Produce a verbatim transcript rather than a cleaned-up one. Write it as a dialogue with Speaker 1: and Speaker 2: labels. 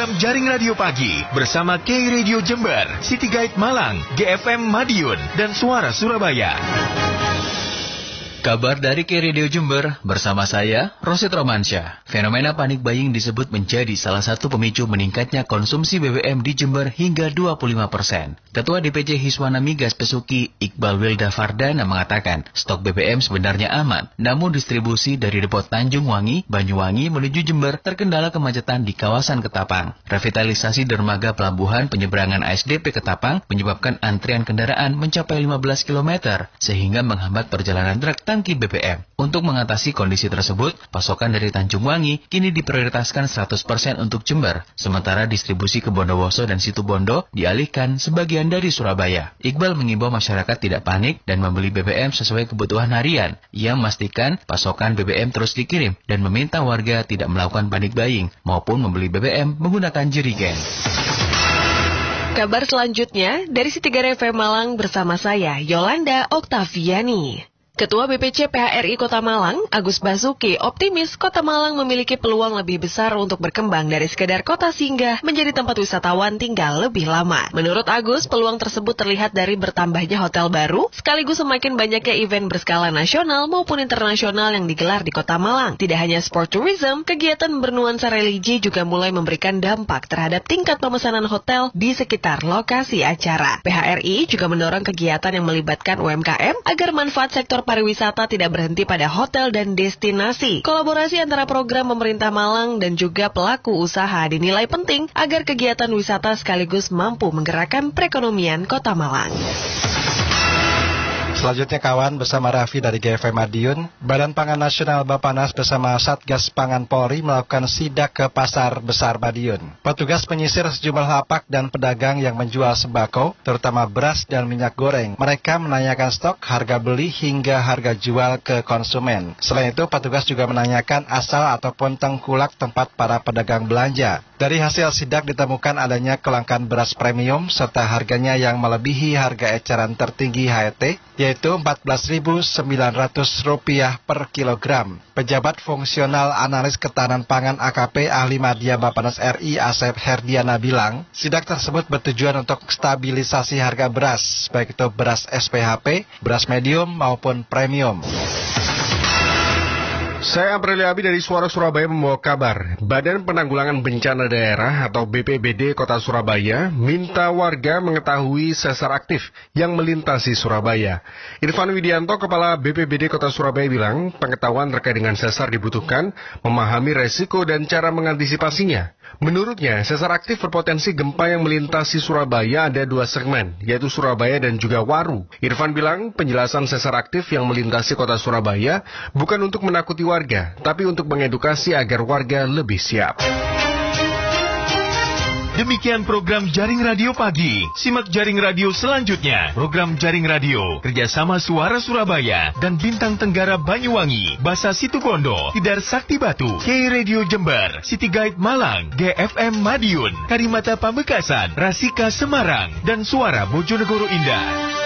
Speaker 1: program Jaring Radio Pagi bersama K Radio Jember, City Guide Malang, G F M Madiun, dan Suara Surabaya.
Speaker 2: Kabar dari K Radio Jember bersama saya, Rosid Romansyah. Fenomena panik buying disebut menjadi salah satu pemicu meningkatnya konsumsi B B M di Jember hingga dua puluh lima persen. Ketua D P C Hiswana Migas Pesuki, Iqbal Wilda Fardana mengatakan, stok B B M sebenarnya aman, namun distribusi dari depot Tanjung Wangi, Banyuwangi menuju Jember terkendala kemacetan di kawasan Ketapang. Revitalisasi dermaga pelabuhan penyeberangan A S D P Ketapang menyebabkan antrian kendaraan mencapai lima belas kilometer, sehingga menghambat perjalanan truk tangki B B M. Untuk mengatasi kondisi tersebut, pasokan dari Tanjung Wangi kini diprioritaskan seratus persen untuk Jember, sementara distribusi ke Bondowoso dan Situbondo dialihkan sebagian dari Surabaya. Iqbal mengimbau masyarakat tidak panik dan membeli B B M sesuai kebutuhan harian. Ia memastikan pasokan B B M terus dikirim dan meminta warga tidak melakukan panik buying maupun membeli B B M menggunakan jerigen.
Speaker 3: Kabar selanjutnya dari City Guide F M Malang bersama saya, Yolanda Oktaviani. Ketua B P C P H R I Kota Malang, Agus Basuki, optimis Kota Malang memiliki peluang lebih besar untuk berkembang dari sekedar kota singgah menjadi tempat wisatawan tinggal lebih lama. Menurut Agus, peluang tersebut terlihat dari bertambahnya hotel baru, sekaligus semakin banyaknya event berskala nasional maupun internasional yang digelar di Kota Malang. Tidak hanya sport tourism, kegiatan bernuansa religi juga mulai memberikan dampak terhadap tingkat pemesanan hotel di sekitar lokasi acara. P H R I juga mendorong kegiatan yang melibatkan U M K M agar manfaat sektor pariwisata tidak berhenti pada hotel dan destinasi. Kolaborasi antara program pemerintah Malang dan juga pelaku usaha dinilai penting agar kegiatan wisata sekaligus mampu menggerakkan perekonomian Kota Malang.
Speaker 4: Selanjutnya kawan, bersama Raffi dari G F M Madiun, Badan Pangan Nasional Bapanas bersama Satgas Pangan Polri melakukan sidak ke Pasar Besar Madiun. Petugas menyisir sejumlah lapak dan pedagang yang menjual sembako, terutama beras dan minyak goreng. Mereka menanyakan stok, harga beli hingga harga jual ke konsumen. Selain itu, petugas juga menanyakan asal ataupun tengkulak tempat para pedagang belanja. Dari hasil sidak ditemukan adanya kelangkaan beras premium serta harganya yang melebihi harga eceran tertinggi H E T, yaitu empat belas ribu sembilan ratus rupiah per kilogram. Pejabat Fungsional Analis Ketahanan Pangan A K P Ahli Madya Bapanas R I Asep Herdiana bilang, sidak tersebut bertujuan untuk stabilisasi harga beras, baik itu beras S P H P, beras medium maupun premium.
Speaker 5: Saya Aprilia Abi dari Suara Surabaya membawa kabar. Badan Penanggulangan Bencana Daerah atau B P B D Kota Surabaya minta warga mengetahui sesar aktif yang melintasi Surabaya. Irfan Widianto, Kepala B P B D Kota Surabaya bilang, pengetahuan terkait dengan sesar dibutuhkan, memahami resiko dan cara mengantisipasinya. Menurutnya, sesar aktif berpotensi gempa yang melintasi Surabaya ada dua segmen, yaitu Surabaya dan juga Waru. Irfan bilang, penjelasan sesar aktif yang melintasi kota Surabaya bukan untuk menakuti warga, tapi untuk mengedukasi agar warga lebih siap.
Speaker 1: Demikian program Jaring Radio Pagi. Simak Jaring Radio selanjutnya. Program Jaring Radio kerjasama Suara Surabaya dan Bintang Tenggara Banyuwangi, Basa Situbondo, Tidar Sakti Batu, K Radio Jember, City Guide Malang, G F M Madiun, Karimata Pamekasan, Rasika Semarang, dan Suara Bojonegoro Indah.